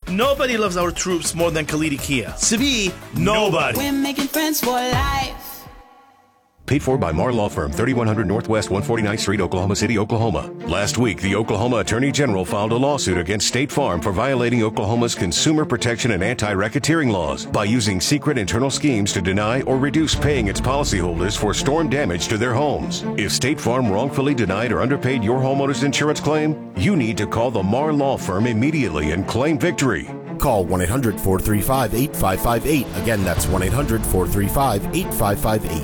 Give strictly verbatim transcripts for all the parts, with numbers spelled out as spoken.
Nobody loves our troops more than Kalidi Kia. Sibi, nobody. We're making friends for life. Paid for by Marr Law Firm, thirty-one hundred Northwest one forty-ninth Street, Oklahoma City, Oklahoma. Last week, the Oklahoma Attorney General filed a lawsuit against State Farm for violating Oklahoma's consumer protection and anti-racketeering laws by using secret internal schemes to deny or reduce paying its policyholders for storm damage to their homes. If State Farm wrongfully denied or underpaid your homeowner's insurance claim, you need to call the Marr Law Firm immediately and claim victory. Call one eight hundred four three five eight five five eight. Again, that's one eight hundred four three five eight five five eight.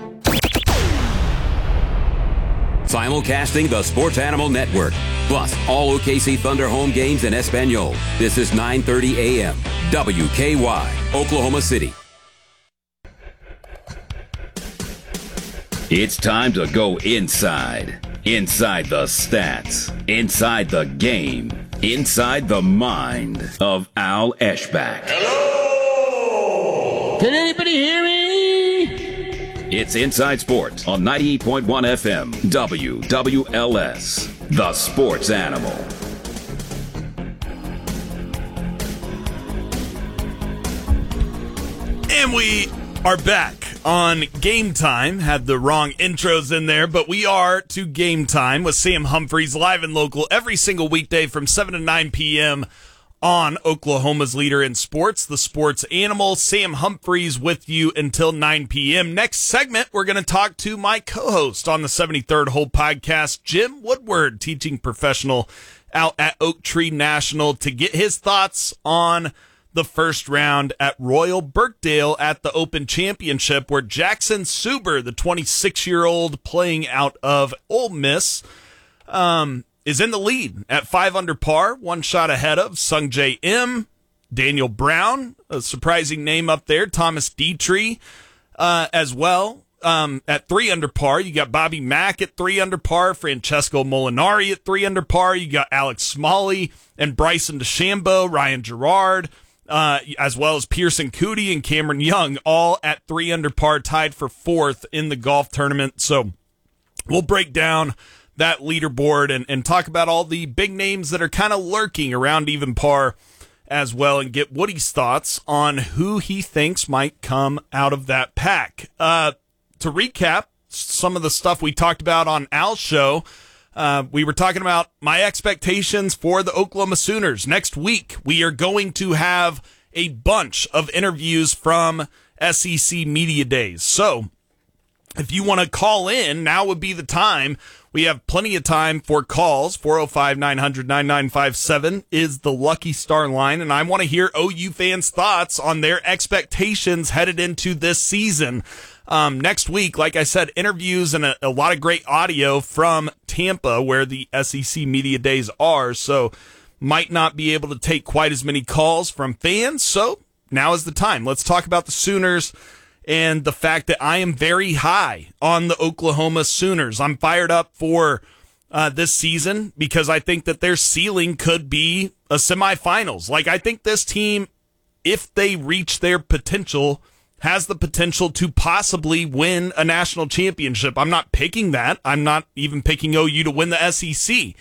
Simulcasting the Sports Animal Network, plus all O K C Thunder home games in Espanol. This is nine thirty a.m. W K Y, Oklahoma City. It's time to go inside. Inside the stats. Inside the game. Inside the mind of Al Eschbach. Hello! Can anybody hear me? It's Inside Sports on ninety-eight point one F M, W W L S, the Sports Animal. And we are back on Game Time. Had the wrong intros in there, but we are to Game Time with Sam Humphreys, live and local every single weekday from seven to nine p.m. on Oklahoma's leader in sports, the Sports Animal. Sam Humphreys with you until nine p.m. Next segment, we're going to talk to my co-host on the seventy-third Hole podcast, Jim Woodward, teaching professional out at Oak Tree National, to get his thoughts on the first round at Royal Birkdale at the Open Championship, where Jackson Suber, the twenty-six-year-old playing out of Ole Miss, um, is in the lead at five under par, one shot ahead of Sung J M, Daniel Brown, a surprising name up there, Thomas Dietrich uh, as well. Um, at three under par, you got Bobby Mack at three under par, Francesco Molinari at three under par, you got Alex Smalley and Bryson DeChambeau, Ryan Gerard, uh, as well as Pearson Coody and Cameron Young, all at three under par, tied for fourth in the golf tournament. So we'll break down that leaderboard and, and talk about all the big names that are kind of lurking around even par as well, and get Woody's thoughts on who he thinks might come out of that pack. Uh, to recap some of the stuff we talked about on Al's show, uh, we were talking about my expectations for the Oklahoma Sooners. Next week, we are going to have a bunch of interviews from S E C Media Days. So if you want to call in, now would be the time. We have plenty of time for calls. four oh five, nine hundred, ninety-nine fifty-seven is the Lucky Star line, and I want to hear O U fans' thoughts on their expectations headed into this season. Um, next week, like I said, interviews and a, a lot of great audio from Tampa, where the S E C Media Days are, so might not be able to take quite as many calls from fans, so now is the time. Let's talk about the Sooners and the fact that I am very high on the Oklahoma Sooners. I'm fired up for uh, this season because I think that their ceiling could be a semifinals. Like, I think this team, if they reach their potential, has the potential to possibly win a national championship. I'm not picking that. I'm not even picking O U to win the S E C.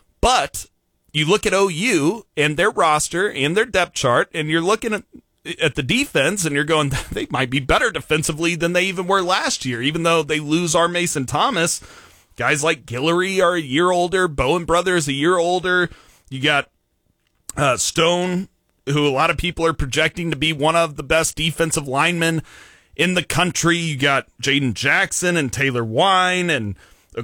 But you look at O U and their roster and their depth chart, and you're looking at at the defense, and you're going, they might be better defensively than they even were last year, even though they lose our Mason Thomas. Guys like Guillory are a year older. Bowen Brothers a year older. You got uh, Stone, who a lot of people are projecting to be one of the best defensive linemen in the country. You got Jaden Jackson and Taylor Wine and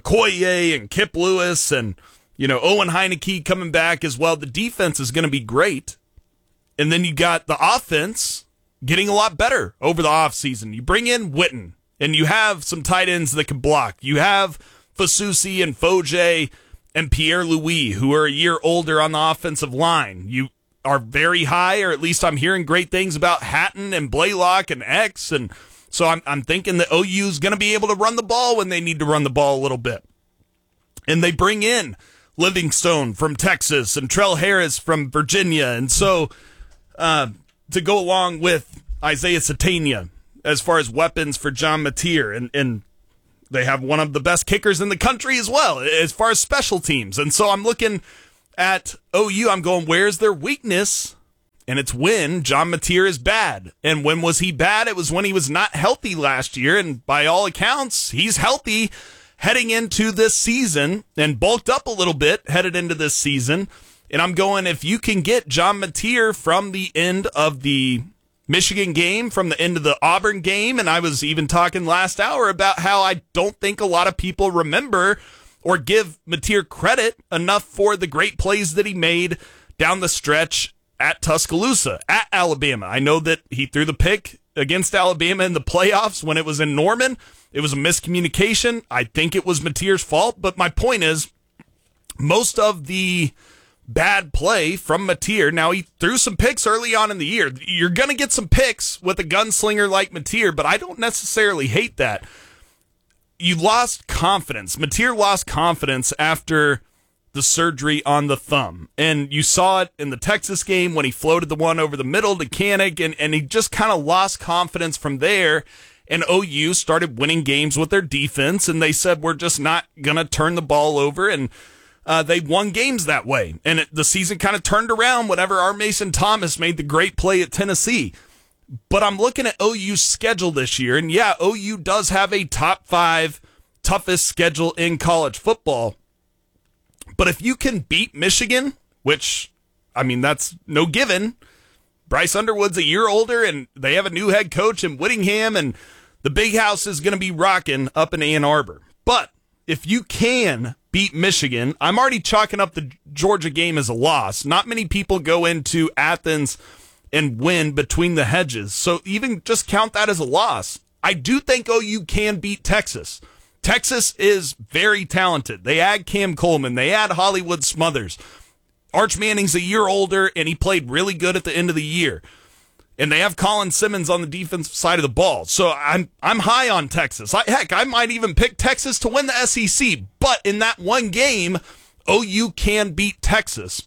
Okoye and Kip Lewis and, you know, Owen Heineke coming back as well. The defense is going to be great. And then you got the offense getting a lot better over the offseason. You bring in Witten, and you have some tight ends that can block. You have Fasusi and Foje and Pierre-Louis, who are a year older on the offensive line. You are very high, or at least I'm hearing great things about Hatton and Blaylock and X. And so I'm, I'm thinking that O U is going to be able to run the ball when they need to run the ball a little bit. And they bring in Livingstone from Texas and Trell Harris from Virginia. And so Uh, to go along with Isaiah Satania as far as weapons for John Mateer. And, and they have one of the best kickers in the country as well, as far as special teams. And so I'm looking at O U, I'm going, where's their weakness? and it's when John Mateer is bad. And when was he bad? It was when he was not healthy last year, and by all accounts, he's healthy heading into this season and bulked up a little bit headed into this season. And I'm going, if you can get John Mateer from the end of the Michigan game, from the end of the Auburn game, and I was even talking last hour about how I don't think a lot of people remember or give Mateer credit enough for the great plays that he made down the stretch at Tuscaloosa, at Alabama. I know that he threw the pick against Alabama in the playoffs when it was in Norman. It was a miscommunication. I think it was Mateer's fault, but my point is, most of the bad play from Mateer, now he threw some picks early on in the year. You're going to get some picks with a gunslinger like Mateer, but I don't necessarily hate that. You lost confidence. Mateer lost confidence after the surgery on the thumb. And you saw it in the Texas game when he floated the one over the middle to Kanik, and, and he just kind of lost confidence from there. And O U started winning games with their defense, and they said, we're just not going to turn the ball over. And uh, they won games that way. And it, the season kind of turned around whenever our Mason Thomas made the great play at Tennessee. But I'm looking at O U's schedule this year, and yeah, O U does have a top five toughest schedule in college football. But if you can beat Michigan, which, I mean, that's no given. Bryce Underwood's a year older, and they have a new head coach in Whittingham, and the big house is going to be rocking up in Ann Arbor. But if you can beat Michigan, I'm already chalking up the Georgia game as a loss. Not many people go into Athens and win between the hedges, so even just count that as a loss. I do think O U can beat Texas. Texas is very talented. They add Cam Coleman. They add Hollywood Smothers. Arch Manning's a year older, and he played really good at the end of the year. And they have Colin Simmons on the defensive side of the ball. So I'm I'm high on Texas. I, heck, I might even pick Texas to win the S E C. But in that one game, O U can beat Texas.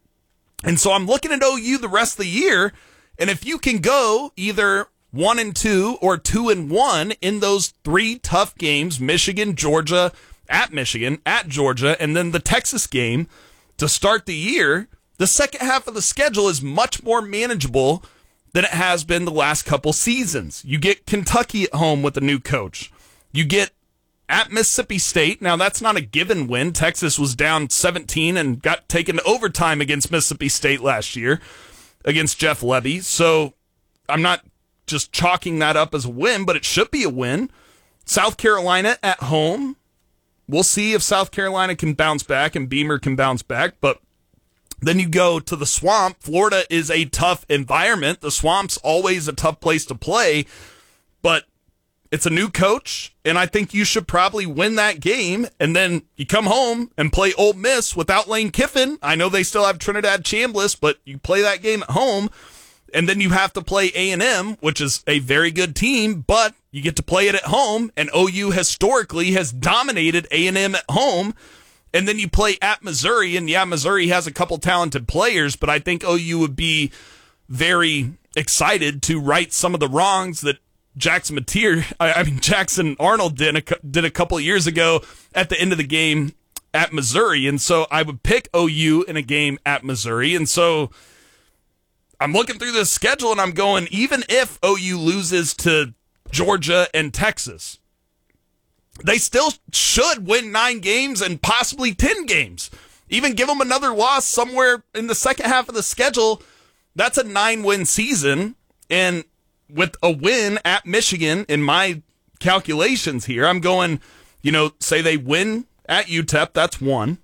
And so I'm looking at O U the rest of the year, and if you can go either one and two or two and one in those three tough games, Michigan, Georgia, at Michigan, at Georgia, and then the Texas game to start the year, the second half of the schedule is much more manageable than it has been the last couple seasons. You get Kentucky at home with a new coach. You get at Mississippi State. Now, that's not a given win. Texas was down seventeen and got taken to overtime against Mississippi State last year against Jeff Levy. So I'm not just chalking that up as a win, but it should be a win. South Carolina at home. We'll see if South Carolina can bounce back and Beamer can bounce back, but then you go to the Swamp. Florida is a tough environment. The Swamp's always a tough place to play, but it's a new coach, and I think you should probably win that game, and then you come home and play Ole Miss without Lane Kiffin. I know they still have Trinidad Chambliss, but you play that game at home, and then you have to play A and M, which is a very good team, but you get to play it at home, and O U historically has dominated A and M at home. And then you play at Missouri, and yeah, Missouri has a couple talented players, but I think O U would be very excited to right some of the wrongs that Jackson Mateer, I mean Jackson Arnold did a, did a couple of years ago at the end of the game at Missouri. And so I would pick O U in a game at Missouri. And so I'm looking through this schedule, and I'm going, even if O U loses to Georgia and Texas, they still should win nine games and possibly ten games. Even give them another loss somewhere in the second half of the schedule. That's a nine-win season. And with a win at Michigan, in my calculations here, I'm going, you know, say they win at U T E P, that's one.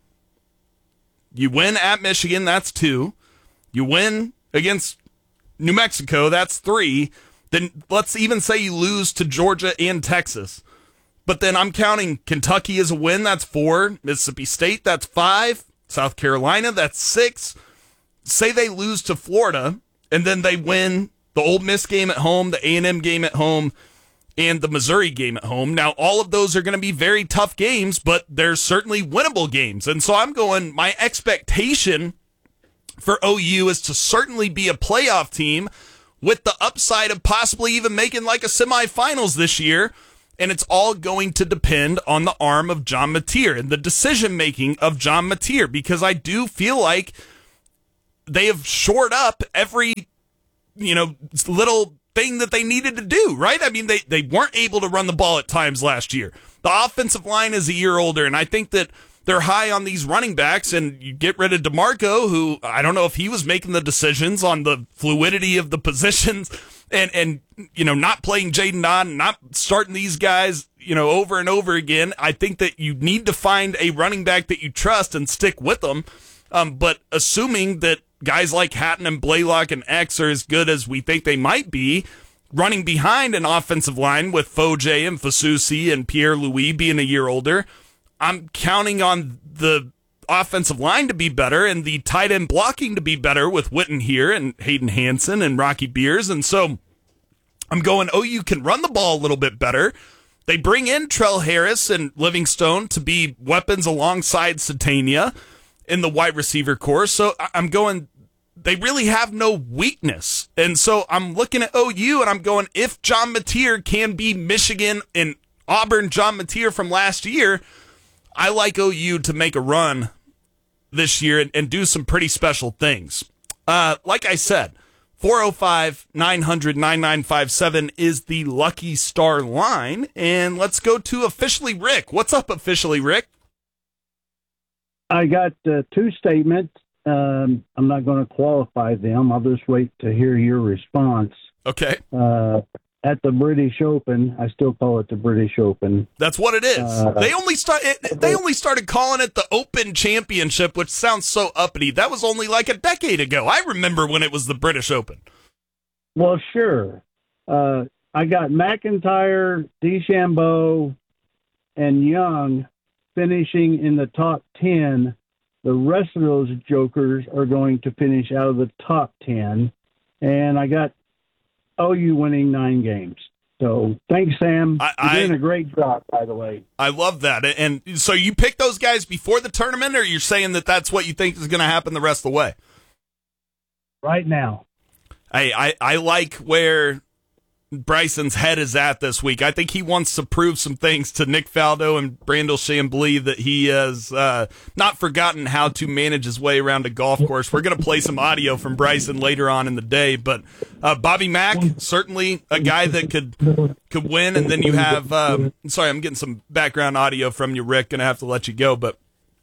You win at Michigan, that's two. You win against New Mexico, that's three. Then let's even say you lose to Georgia and Texas. But then I'm counting Kentucky as a win, that's four. Mississippi State, that's five. South Carolina, that's six. Say they lose to Florida, and then they win the Ole Miss game at home, the A and M game at home, and the Missouri game at home. Now, all of those are going to be very tough games, but they're certainly winnable games. And so I'm going, my expectation for O U is to certainly be a playoff team with the upside of possibly even making like a semifinals this year. And it's all going to depend on the arm of John Mateer and the decision-making of John Mateer, because I do feel like they have shored up every, you know, little thing that they needed to do, right? I mean, they, they weren't able to run the ball at times last year. The offensive line is a year older, and I think that they're high on these running backs, and you get rid of DeMarco, who I don't know if he was making the decisions on the fluidity of the positions and, and you know, not playing Jaden Dodd, not starting these guys, you know, over and over again. I think that you need to find a running back that you trust and stick with them. Um, but assuming that guys like Hatton and Blaylock and X are as good as we think they might be, running behind an offensive line with Foje and Fasusi and Pierre-Louis being a year older, I'm counting on the offensive line to be better and the tight end blocking to be better with Witten here and Hayden Hansen and Rocky Beers. And so I'm going, oh, you can run the ball a little bit better. They bring in Trell Harris and Livingstone to be weapons alongside Satania in the wide receiver core. So I'm going, they really have no weakness. And so I'm looking at O U and I'm going, if John Mateer can be Michigan and Auburn John Mateer from last year, I like O U to make a run this year and, and do some pretty special things. Uh, like I said, four oh five, nine hundred, ninety-nine fifty-seven is the Lucky Star line. And let's go to Officially Rick. What's up, Officially Rick? I got uh, two statements. Um, I'm not going to qualify them. I'll just wait to hear your response. Okay. Uh, at the British Open, I still call it the British Open. That's what it is. Uh, they only start. They only started calling it the Open Championship, which sounds so uppity. That was only like a decade ago. I remember when it was the British Open. Well, sure. Uh, I got McIntyre, DeChambeau, and Young finishing in the top ten. The rest of those jokers are going to finish out of the top ten. And I got O U winning nine games. So thanks, Sam. I, You're doing I, a great job, by the way. I love that. And so you picked those guys before the tournament, or you're saying that that's what you think is going to happen the rest of the way? Right now. I, I, I like where Bryson's head is at this week. I think he wants to prove some things to Nick Faldo and Brandel Chambly that he has uh, not forgotten how to manage his way around a golf course. We're going to play some audio from Bryson later on in the day, but uh, Bobby Mack, certainly a guy that could could win. And then you have, um, sorry, I'm getting some background audio from you, Rick. Going to have to let you go, but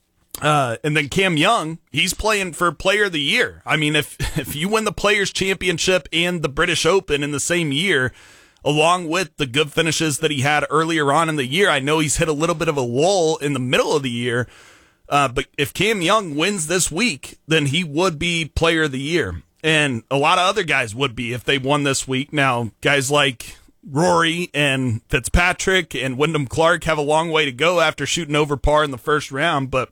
Uh, and then Cam Young, he's playing for Player of the Year. I mean, if if you win the Players' Championship and the British Open in the same year, along with the good finishes that he had earlier on in the year, I know he's hit a little bit of a lull in the middle of the year, uh, but if Cam Young wins this week, then he would be Player of the Year. And a lot of other guys would be if they won this week. Now, guys like Rory and Fitzpatrick and Wyndham Clark have a long way to go after shooting over par in the first round, but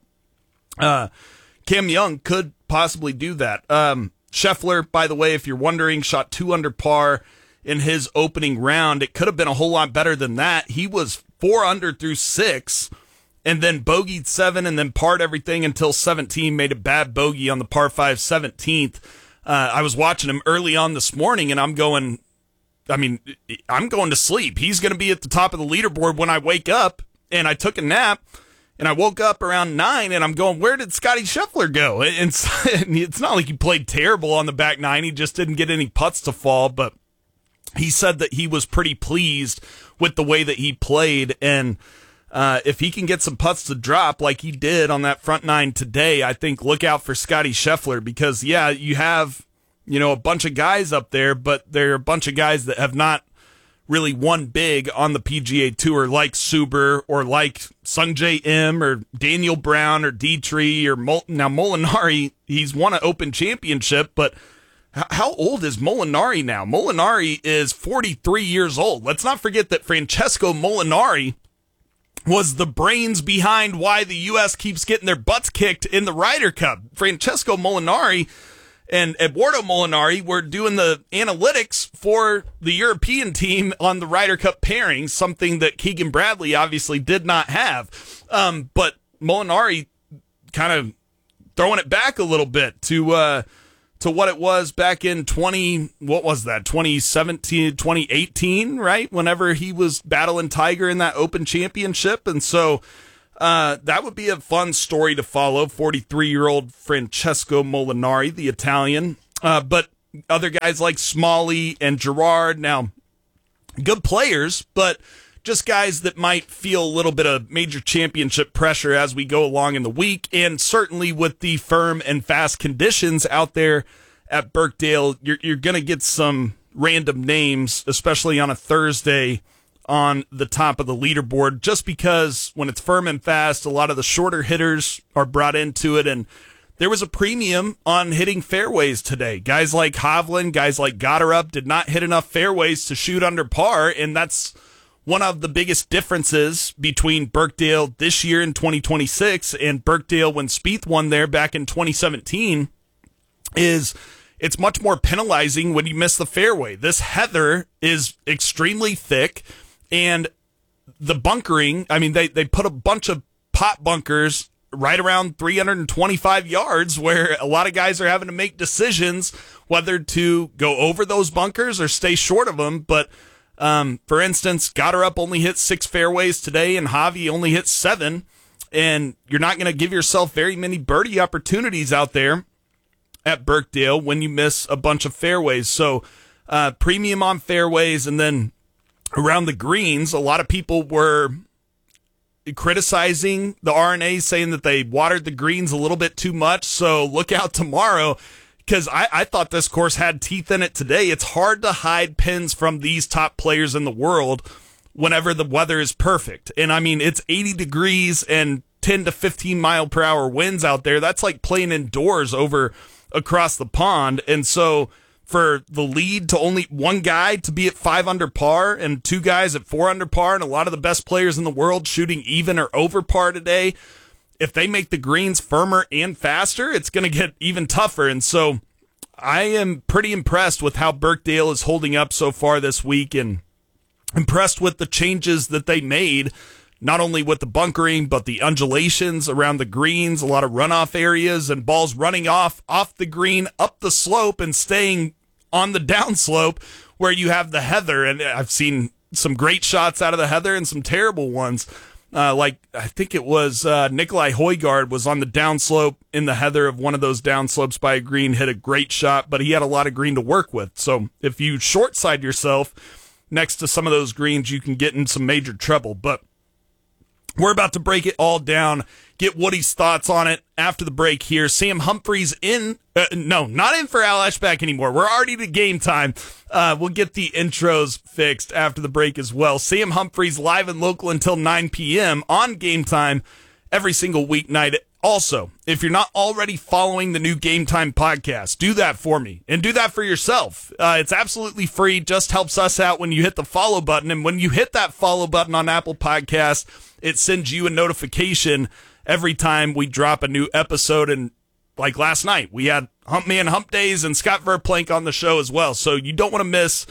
Uh, Cam Young could possibly do that. Um, Scheffler, by the way, if you're wondering, shot two under par in his opening round. It could have been a whole lot better than that. He was four under through six and then bogeyed seven and then parred everything until seventeen, made a bad bogey on the par five seventeenth. Uh, I was watching him early on this morning and I'm going, I mean, I'm going to sleep. He's going to be at the top of the leaderboard when I wake up, and I took a nap. And I woke up around nine, and I'm going, where did Scotty Scheffler go? And it's not like he played terrible on the back nine. He just didn't get any putts to fall. But he said that he was pretty pleased with the way that he played. And uh, if he can get some putts to drop like he did on that front nine today, I think look out for Scotty Scheffler. Because, yeah, you have, you know, a bunch of guys up there, but there are a bunch of guys that have not really won big on the P G A Tour, like Suber or like Sungjae Im or Daniel Brown or Dietrich or Mol- now Molinari. He's won an Open Championship, but h- how old is Molinari now? Molinari is forty-three years old. Let's not forget that Francesco Molinari was the brains behind why the U S keeps getting their butts kicked in the Ryder Cup. Francesco Molinari and Eduardo Molinari were doing the analytics for the European team on the Ryder Cup pairings, something that Keegan Bradley obviously did not have. Um, but Molinari kind of throwing it back a little bit to uh, to what it was back in twenty, what was that, twenty seventeen, twenty eighteen, right? Whenever he was battling Tiger in that Open Championship. And so uh, that would be a fun story to follow. forty-three-year-old Francesco Molinari, the Italian. Uh, but other guys like Smalley and Girard, now good players, but just guys that might feel a little bit of major championship pressure as we go along in the week. And certainly with the firm and fast conditions out there at Birkdale, you're, you're going to get some random names, especially on a Thursday, on the top of the leaderboard, just because when it's firm and fast, a lot of the shorter hitters are brought into it. And there was a premium on hitting fairways today. Guys like Hovland, guys like Goddard did not hit enough fairways to shoot under par, and that's one of the biggest differences between Birkdale this year in twenty twenty-six and Birkdale when Spieth won there back in twenty seventeen is it's much more penalizing when you miss the fairway. This heather is extremely thick, and the bunkering, I mean, they, they put a bunch of pot bunkers right around three hundred twenty-five yards where a lot of guys are having to make decisions whether to go over those bunkers or stay short of them. But Um, for instance, Goddard only hit six fairways today, and Javi only hit seven, and you're not going to give yourself very many birdie opportunities out there at Birkdale when you miss a bunch of fairways. So uh, premium on fairways, and then around the greens, a lot of people were criticizing the R N A, saying that they watered the greens a little bit too much. So look out tomorrow, because I, I thought this course had teeth in it today. It's hard to hide pins from these top players in the world whenever the weather is perfect. And I mean, it's eighty degrees and ten to fifteen mile per hour winds out there. That's like playing indoors over across the pond. And so for the lead to only one guy to be at five under par and two guys at four under par, and a lot of the best players in the world shooting even or over par today, if they make the greens firmer and faster, it's going to get even tougher. And so I am pretty impressed with how Birkdale is holding up so far this week, and impressed with the changes that they made, not only with the bunkering, but the undulations around the greens, a lot of runoff areas, and balls running off, off the green, up the slope, and staying on the downslope where you have the heather. And I've seen some great shots out of the heather and some terrible ones. Uh, like, I think it was uh, Nikolai Højgaard was on the downslope in the heather of one of those downslopes by a green, hit a great shot, but he had a lot of green to work with. So if you short side yourself next to some of those greens, you can get in some major trouble. But we're about to break it all down, get Woody's thoughts on it after the break here. Sam Humphreys in, uh, no, not in for Al Eschbach anymore. We're already to game time. Uh, we'll get the intros fixed after the break as well. Sam Humphreys live and local until nine p.m. on Game Time every single weeknight. Also, if you're not already following the new Game Time podcast, do that for me, and do that for yourself. Uh, it's absolutely free, just helps us out when you hit the follow button. And when you hit that follow button on Apple Podcasts, it sends you a notification every time we drop a new episode. And like last night, we had Hump Man Hump Days and Scott Verplank on the show as well. So you don't want to miss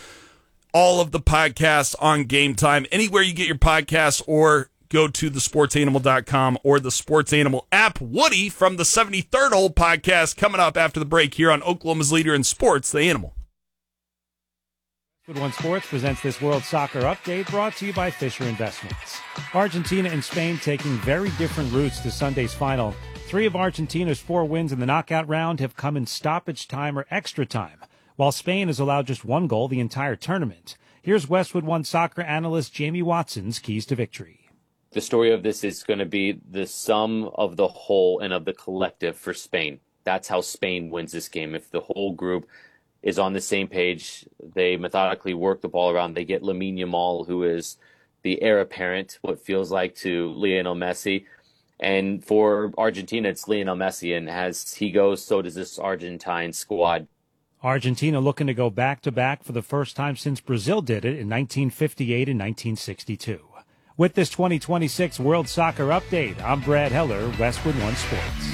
all of the podcasts on Game Time, anywhere you get your podcasts, or go to the sports animal dot com or the Sports Animal app. Woody from the seventy-third Hole podcast coming up after the break here on Oklahoma's leader in sports, The Animal. Westwood One Sports presents this World Soccer Update, brought to you by Fisher Investments. Argentina and Spain taking very different routes to Sunday's final. Three of Argentina's four wins in the knockout round have come in stoppage time or extra time, while Spain has allowed just one goal the entire tournament. Here's Westwood One soccer analyst Jamie Watson's keys to victory. The story of this is going to be the sum of the whole and of the collective for Spain. That's how Spain wins this game. If the whole group is on the same page, they methodically work the ball around. They get Lamine Yamal, who is the heir apparent, what feels like, to Lionel Messi. And for Argentina, it's Lionel Messi. And as he goes, so does this Argentine squad. Argentina looking to go back-to-back for the first time since Brazil did it in nineteen fifty-eight and nineteen sixty-two. With this twenty twenty-six World Soccer Update, I'm Brad Heller, Westwood One Sports.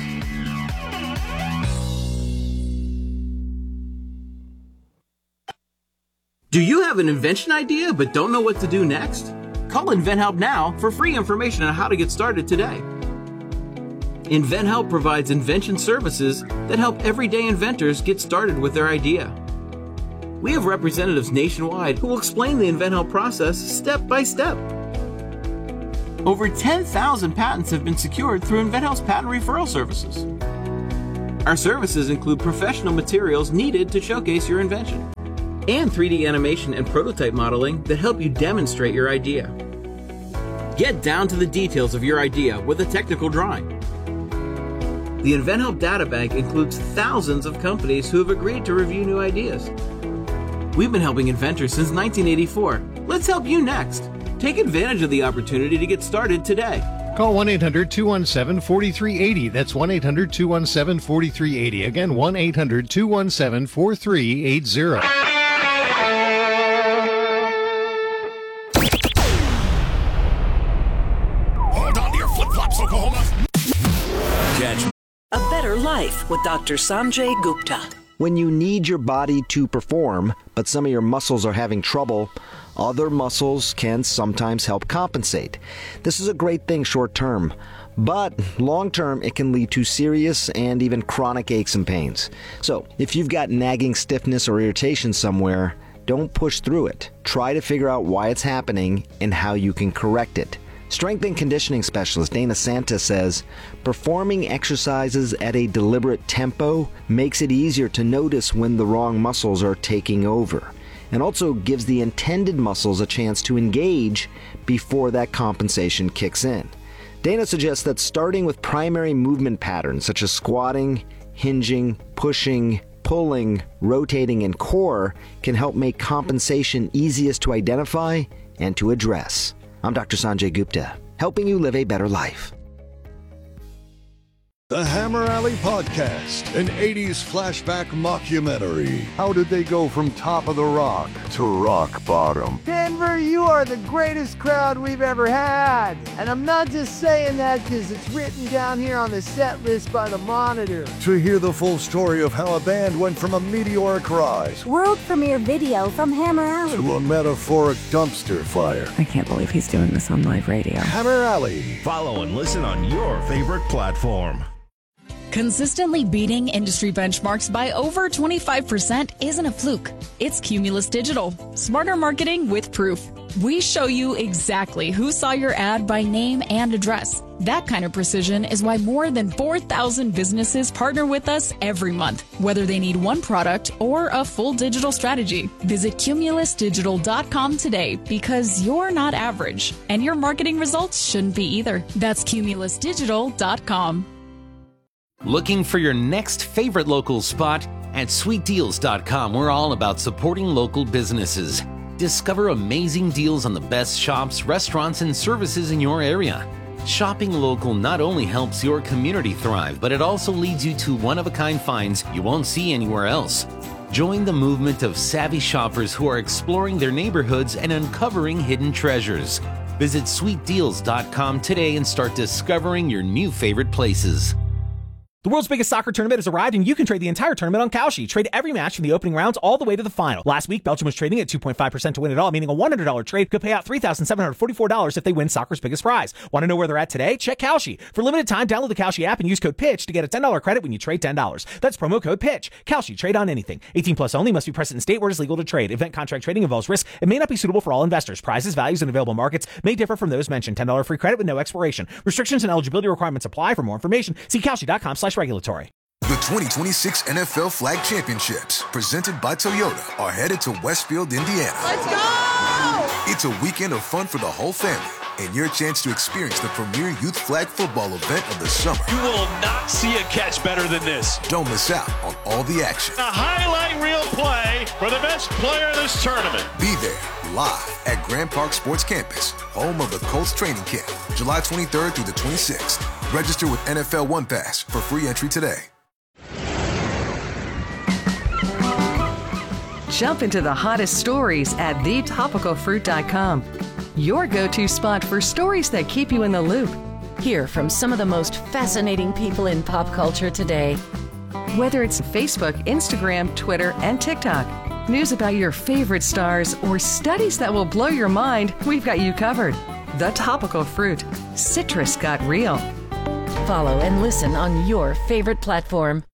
Do you have an invention idea but don't know what to do next? Call InventHelp now for free information on how to get started today. InventHelp provides invention services that help everyday inventors get started with their idea. We have representatives nationwide who will explain the InventHelp process step by step. Over ten thousand patents have been secured through InventHelp's patent referral services. Our services include professional materials needed to showcase your invention, and three D animation and prototype modeling that help you demonstrate your idea. Get down to the details of your idea with a technical drawing. The InventHelp Databank includes thousands of companies who have agreed to review new ideas. We've been helping inventors since nineteen eighty-four. Let's help you next. Take advantage of the opportunity to get started today. Call one eight hundred two one seven four three eight zero. That's one eight hundred two one seven four three eight zero. Again, one eight hundred two one seven four three eight zero. Hold on to your flip-flops, Oklahoma. Catch A Better Life with Doctor Sanjay Gupta. When you need your body to perform, but some of your muscles are having trouble, other muscles can sometimes help compensate. This is a great thing short term, but long term it can lead to serious and even chronic aches and pains. So if you've got nagging stiffness or irritation somewhere, don't push through it. Try to figure out why it's happening and how you can correct it. Strength and conditioning specialist Dana Santa says, performing exercises at a deliberate tempo makes it easier to notice when the wrong muscles are taking over, and also gives the intended muscles a chance to engage before that compensation kicks in. Dana suggests that starting with primary movement patterns such as squatting, hinging, pushing, pulling, rotating, and core can help make compensation easiest to identify and to address. I'm Doctor Sanjay Gupta, helping you live a better life. The Hammer Alley Podcast, an eighties flashback mockumentary. How did they go from top of the rock to rock bottom? Denver, you are the greatest crowd we've ever had. And I'm not just saying that because it's written down here on the set list by the Monitor. To hear the full story of how a band went from a meteoric rise world premiere video from Hammer Alley to a metaphoric dumpster fire. I can't believe he's doing this on live radio. Hammer Alley. Follow and listen on your favorite platform. Consistently beating industry benchmarks by over twenty-five percent isn't a fluke. It's Cumulus Digital. Smarter marketing with proof. We show you exactly who saw your ad by name and address. That kind of precision is why more than four thousand businesses partner with us every month, whether they need one product or a full digital strategy. Visit cumulus digital dot com today because you're not average, and your marketing results shouldn't be either. That's cumulus digital dot com. Looking for your next favorite local spot? At sweet deals dot com, we're all about supporting local businesses. Discover amazing deals on the best shops, restaurants, and services in your area. Shopping local not only helps your community thrive, but it also leads you to one-of-a-kind finds you won't see anywhere else. Join the movement of savvy shoppers who are exploring their neighborhoods and uncovering hidden treasures. Visit sweet deals dot com today and start discovering your new favorite places. The world's biggest soccer tournament has arrived, and you can trade the entire tournament on Kalshi. Trade every match from the opening rounds all the way to the final. Last week, Belgium was trading at two point five percent to win it all, meaning a one hundred dollars trade could pay out three thousand seven hundred forty-four dollars if they win soccer's biggest prize. Want to know where they're at today? Check Kalshi. For limited time, download the Kalshi app and use code PITCH to get a ten dollars credit when you trade ten dollars. That's promo code PITCH. Kalshi. Trade on anything. eighteen plus only. Must be present in state where it is legal to trade. Event contract trading involves risk and may not be suitable for all investors. Prizes, values, and available markets may differ from those mentioned. ten dollars free credit with no expiration. Restrictions and eligibility requirements apply. For more information, see kalshi dot com slash regulatory. The twenty twenty-six N F L Flag Championships, presented by Toyota, are headed to Westfield, Indiana. Let's go! It's a weekend of fun for the whole family, and your chance to experience the premier youth flag football event of the summer. You will not see a catch better than this. Don't miss out on all the action. A highlight reel play for the best player in this tournament. Be there, live at Grand Park Sports Campus, home of the Colts training camp, July twenty-third through the twenty-sixth. Register with N F L One Pass for free entry today. Jump into the hottest stories at the topical fruit dot com. Your go-to spot for stories that keep you in the loop. Hear from some of the most fascinating people in pop culture today. Whether it's Facebook, Instagram, Twitter, and TikTok, news about your favorite stars, or studies that will blow your mind, we've got you covered. The Topical Fruit. Citrus got real. Follow and listen on your favorite platform.